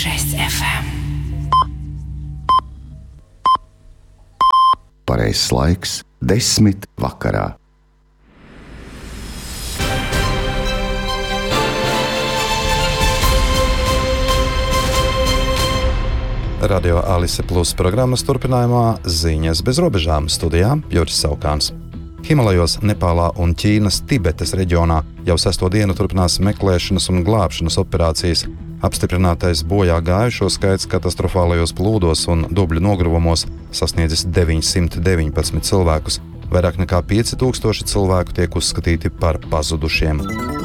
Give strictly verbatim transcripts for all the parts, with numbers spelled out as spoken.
Rest ef em. Pareizs laiks desmit vakarā. Radio Alise Plus programmas turpinājumā ziņas bez robežām studijā Juris Saukāns. Himalajos, Nepālā un Ķīnas Tibetas reģionā jau sesto dienu turpinās meklēšanas un glābšanas operācijas. Apstiprinātais bojā gājušo skaits katastrofālajos plūdos un dubļu nogruvumos sasniedzis deviņsimt deviņpadsmit cilvēkus. Vairāk nekā pieci tūkstoši cilvēku tiek uzskatīti par pazudušiem.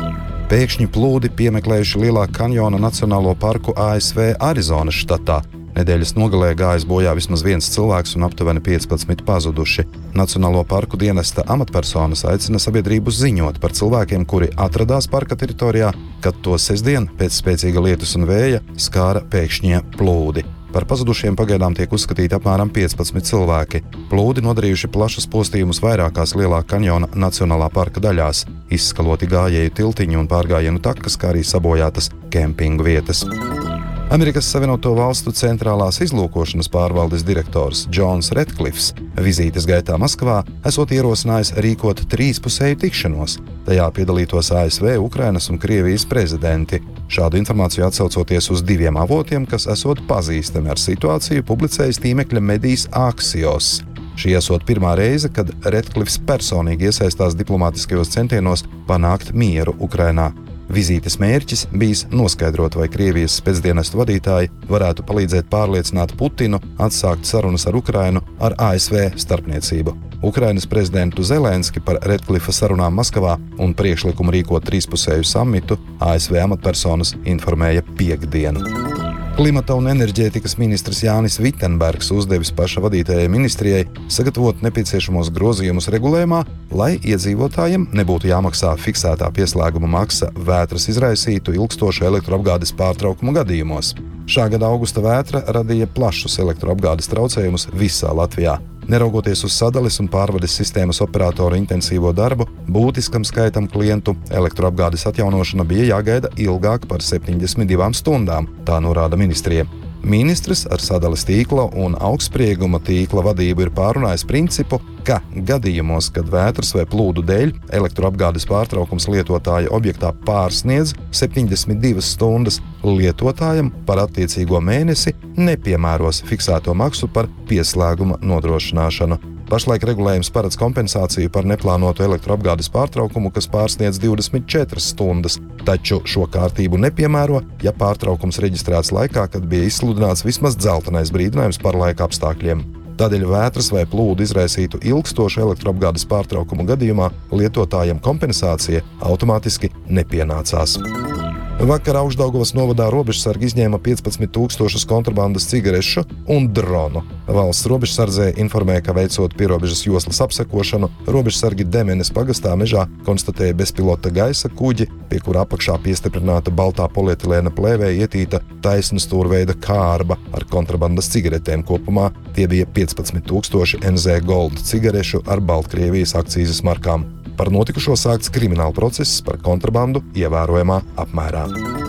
Pēkšņi plūdi piemeklējuši Lielā kanjona Nacionālo parku A S V Arizonas štatā. Nedēļas nogalē gājis bojā vismaz viens cilvēks un aptuveni piecpadsmit pazuduši. Nacionālo parku dienesta amatpersonas aicina sabiedrību ziņot par cilvēkiem, kuri atradās parka teritorijā, kad to sestdien pēc spēcīga lietus un vēja skāra pēkšņie plūdi. Par pazudušiem pagaidām tiek uzskatīti apmēram piecpadsmit cilvēki. Plūdi nodarījuši plašas postījumus vairākās Lielā kanjona Nacionālā parka daļās, izskaloti gājēju tiltiņu un pārgājienu takas, kā arī sabojātas kempingu vietas. Amerikas Savienoto Valstu centrālās izlūkošanas pārvaldes direktors Džons Redklifs vizītes gaitā Maskavā esot ierosinājis rīkot trīspusēju tikšanos. Tajā piedalītos A S V, Ukrainas un Krievijas prezidenti. Šādu informāciju atsaucoties uz diviem avotiem, kas esot pazīstami ar situāciju, publicējis tīmekļa medijs Axios. Šī esot pirmā reize, kad Redklifs personīgi iesaistās diplomātiskajos centienos panākt mieru Ukrainā. Vizītes mērķis bijis noskaidrot, vai Krievijas spēcdienestu vadītāji varētu palīdzēt pārliecināt Putinu atsākt sarunas ar Ukrainu ar A S V starpniecību. Ukrainas prezidentu Zelenski par Redklifa sarunām Maskavā un priekšlikumu rīkot trīspusēju samitu A S V amatpersonas informēja piektdien. Klimata un enerģētikas ministrs Jānis Vitenbergs uzdevis paša vadītājai ministrijai sagatavot nepieciešamos grozījumus regulējumā, lai iedzīvotājiem nebūtu jāmaksā fiksētā pieslēguma maksa vētras izraisītu ilgstošu elektroapgādes pārtraukumu gadījumos. Šā gada augusta vētra radīja plašus elektroapgādes traucējumus visā Latvijā. Neraugoties uz sadales un pārvades sistēmas operatoru intensīvo darbu, būtiskam skaitam klientu elektroapgādes atjaunošana bija jāgaida ilgāk par septiņdesmit divām stundām, tā norāda ministrija. Ministrs ar sadales tīkla un augstsprieguma tīkla vadību ir pārunājis principu, ka gadījumos, kad vētras vai plūdu dēļ elektroapgādes pārtraukums lietotāja objektā pārsniedz septiņdesmit divas stundas, lietotājam par attiecīgo mēnesi nepiemēros fiksēto maksu par pieslēguma nodrošināšanu. Pašlaik regulējums paredz kompensāciju par neplānotu elektroapgādes pārtraukumu, kas pārsniedz divdesmit četras stundas, taču šo kārtību nepiemēro, ja pārtraukums reģistrēts laikā, kad bija izsludināts vismaz dzeltenais brīdinājums par laika apstākļiem. Tādēļ vētras vai plūdu izraisītu ilgstošu elektroapgādes pārtraukumu gadījumā lietotājiem kompensācija automātiski nepienācās. Vakar Augšdaugavas novadā robežsargi izņēma piecpadsmit tūkstošus kontrabandas cigarešu un dronu. Valsts robežsardzē informēja, ka veicot pierobežas joslas apsekošanu, robežsargi Demenes pagastā mežā konstatēja bezpilota gaisa kuģi, pie kura apakšā piestiprināta baltā polietilēna plēvē ietīta taisnstūrveida kārba ar kontrabandas cigaretēm. Kopumā tie bija piecpadsmit tūkstoši N Z Gold cigarešu ar Baltkrievijas akcīzes markām. Par notikušo sākts krimināla process par kontrabandu ievērojamā apmērā.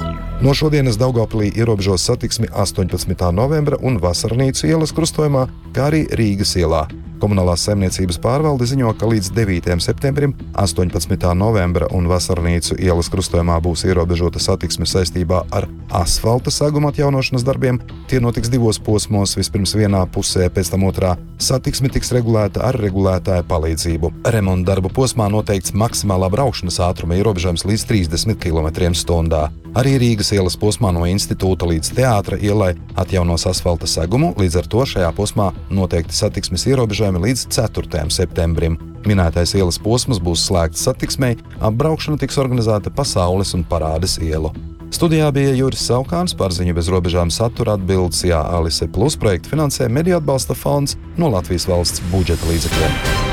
No šodienas Daugavpilī ierobežos satiksmi astoņpadsmitā novembra un Vasarnīcu ielas krustojumā, kā arī Rīgas ielā. Komunālās saimniecības pārvalde ziņo, ka līdz devītajam septembrim astoņpadsmitā novembra un Vasarnīcu ielas krustojumā būs ierobežota satiksme saistībā ar asfalta seguma atjaunošanas darbiem. Tie notiks divos posmos, vispirms vienā pusē, pēc tam otrā. Satiksme tiks regulēta ar regulētāja palīdzību. Remonta darbu posmā noteikts maksimālā braukšanas ātruma ierobežojums līdz trīsdesmit kilometriem stundā. Arī Rīgas ielas posmā no Institūta līdz Teātra ielai atjaunos asfalta segumu, līdz ar to šajā posmā noteikti satiksmes ierobežojumi līdz ceturtajam septembrim. Minētais ielas posms būs slēgts satiksmei, apbraukšana tiks organizēta pa Saules un Parādes ielu. Studijā bija Juris Saukāns, par ziņu bez robežām satura atbildes, jā, Alise Plus projektu finansē Mediju atbalsta fonds no Latvijas valsts budžeta līdzekļiem.